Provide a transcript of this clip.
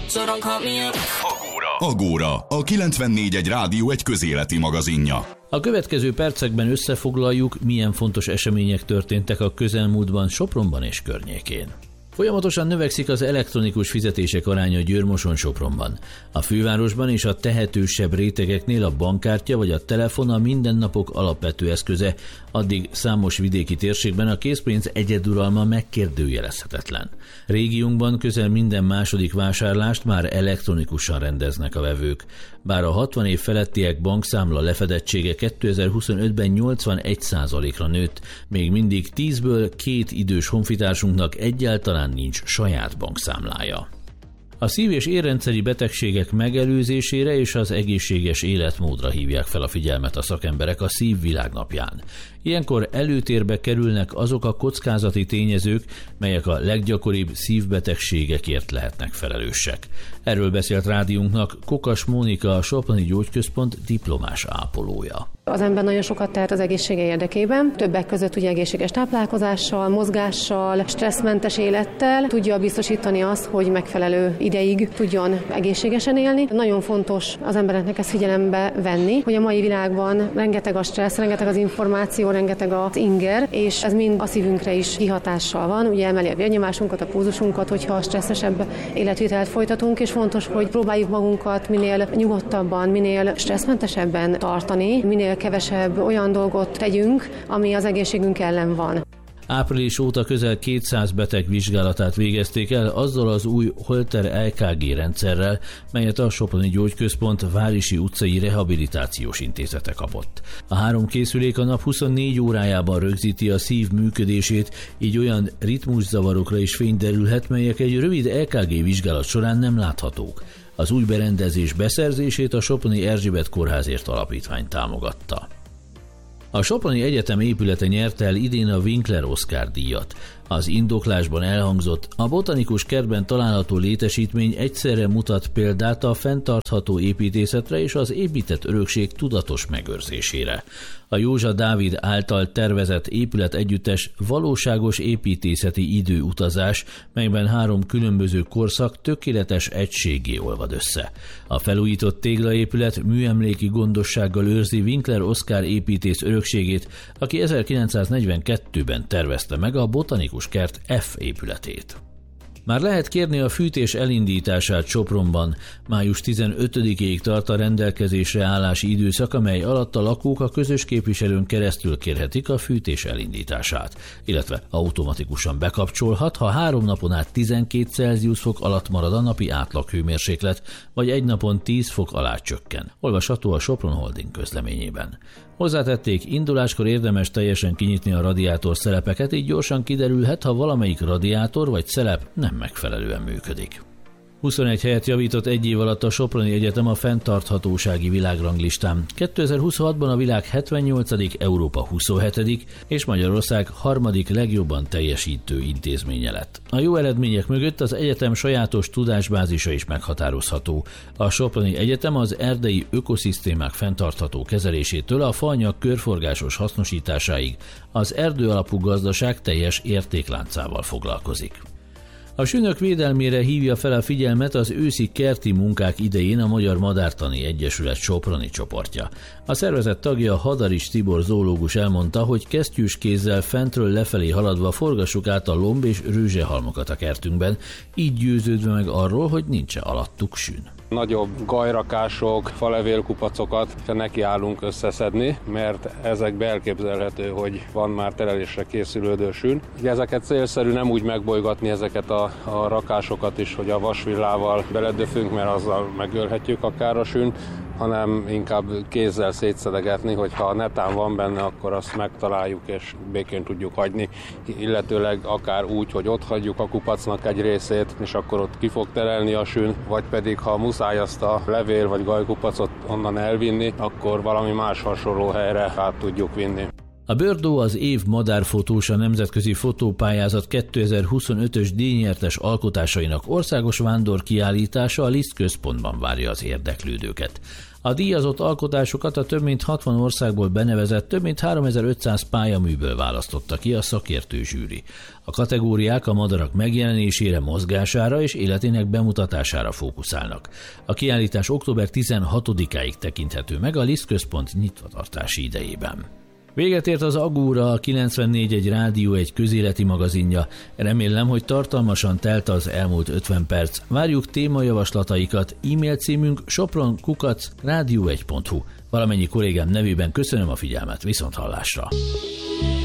so don't call me up. Agóra, a 94.1 Rádió egy közéleti magazinja. A következő percekben összefoglaljuk, milyen fontos események történtek a közelmúltban Sopronban és környékén. Folyamatosan növekszik az elektronikus fizetések aránya Győr-Moson-Sopronban. A fővárosban és a tehetősebb rétegeknél a bankkártya vagy a telefon a mindennapok alapvető eszköze, addig számos vidéki térségben a készpénz egyeduralma megkérdőjelezhetetlen. Régiónkban közel minden második vásárlást már elektronikusan rendeznek a vevők. Bár a 60 év felettiek bankszámla lefedettsége 2025-ben 81%-ra nőtt, még mindig 10-ből 2 idős honfitársunknak egyáltalán nincs saját bankszámlája. A szív- és érrendszeri betegségek megelőzésére és az egészséges életmódra hívják fel a figyelmet a szakemberek a Szív Világnapján. Ilyenkor előtérbe kerülnek azok a kockázati tényezők, melyek a leggyakoribb szívbetegségekért lehetnek felelősek. Erről beszélt rádiónknak Kokas Mónika, a Soproni Gyógyközpont diplomás ápolója. Az ember nagyon sokat tehet az egészsége érdekében, többek között ugye egészséges táplálkozással, mozgással, stresszmentes élettel tudja biztosítani azt, hogy megfelelő ideig tudjon egészségesen élni. Nagyon fontos az embereknek ezt figyelembe venni, hogy a mai világban rengeteg a stressz, rengeteg az információ, rengeteg az inger, és ez mind a szívünkre is kihatással van. Ugye emeli a vérnyomásunkat, a pulzusunkat, hogyha stresszesebb életvitelt folytatunk, és fontos, hogy próbáljuk magunkat minél nyugodtabban, minél stresszmentesebben tartani, minél kevesebb olyan dolgot tegyünk, ami az egészségünk ellen van. Április óta közel 200 beteg vizsgálatát végezték el azzal az új Holter EKG rendszerrel, melyet a Soproni Gyógyközpont Várisi utcai rehabilitációs intézete kapott. A 3 készülék a nap 24 órájában rögzíti a szív működését, így olyan ritmuszavarokra is fény derülhet, melyek egy rövid EKG vizsgálat során nem láthatók. Az új berendezés beszerzését a Soproni Erzsébet Kórházért Alapítvány támogatta. A Soproni Egyetem épülete nyerte el idén a Winkler Oscar díjat. Az indoklásban elhangzott, a botanikus kertben található létesítmény egyszerre mutat példát a fenntartható építészetre és az épített örökség tudatos megőrzésére. A Józsa Dávid által tervezett épületegyüttes valóságos építészeti időutazás, melyben 3 különböző korszak tökéletes egységgé olvad össze. A felújított téglaépület műemléki gondossággal őrzi Winkler Oscar építész örökségét, aki 1942-ben tervezte meg a botanikus kert F épületét. Már lehet kérni a fűtés elindítását Sopronban. Május 15-ig tart a rendelkezésre állási időszak, amely alatt a lakók a közös képviselőn keresztül kérhetik a fűtés elindítását, illetve automatikusan bekapcsolhat, ha 3 napon át 12 Celsius fok alatt marad a napi átlaghőmérséklet, vagy egy napon 10 fok alá csökken. Olvasható a Sopron Holding közleményében. Hozzátették, induláskor érdemes teljesen kinyitni a radiátor szelepeket, így gyorsan kiderülhet, ha valamelyik radiátor vagy szelep nem megfelelően működik. 21 helyet javított egy év alatt a Soproni Egyetem a fenntarthatósági világranglistán. 2026-ban a világ 78., Európa 27. és Magyarország 3. legjobban teljesítő intézménye lett. A jó eredmények mögött az egyetem sajátos tudásbázisa is meghatározható. A Soproni Egyetem az erdei ökoszisztémák fenntartható kezelésétől a faanyag körforgásos hasznosításáig az erdőalapú gazdaság teljes értékláncával foglalkozik. A sünök védelmére hívja fel a figyelmet az őszi kerti munkák idején a Magyar Madártani Egyesület Soproni csoportja. A szervezet tagja Hadaris Tibor zoológus elmondta, hogy kesztyűs kézzel fentről lefelé haladva forgassuk át a lomb- és rőzsehalmokat a kertünkben, így győződve meg arról, hogy nincs alattuk sün. Nagyobb gajrakások, falevélkupacokat nekiállunk összeszedni, mert ezekbe elképzelhető, hogy van már terelésre készülődő sün. Ezeket célszerű nem úgy megbolygatni ezeket a rakásokat is, hogy a vasvillával beledöfünk, mert azzal megölhetjük akár a sün, hanem inkább kézzel szétszedegetni, hogyha netán van benne, akkor azt megtaláljuk és békén tudjuk hagyni, illetőleg akár úgy, hogy ott hagyjuk a kupacnak egy részét, és akkor ott ki fog terelni a sün, vagy pedig ha muszáj azt a levél vagy gajkupacot onnan elvinni, akkor valami más hasonló helyre át tudjuk vinni. A Bördó az év madárfotós, a nemzetközi fotópályázat 2025-ös díjnyertes alkotásainak országos vándorkiállítása a Liszt központban várja az érdeklődőket. A díjazott alkotásokat a több mint 60 országból benevezett több mint 3500 pályaműből választotta ki a szakértő zsűri. A kategóriák a madarak megjelenésére, mozgására és életének bemutatására fókuszálnak. A kiállítás október 16-áig tekinthető meg a Liszt központ nyitvatartási idejében. Véget ért az Agóra, a 94.1 Rádió egy közéleti magazinja. Remélem, hogy tartalmasan telt az elmúlt 50 perc. Várjuk témajavaslataikat, e-mail címünk sopron@radio1.hu. Valamennyi kollégám nevében köszönöm a figyelmet, viszonthallásra!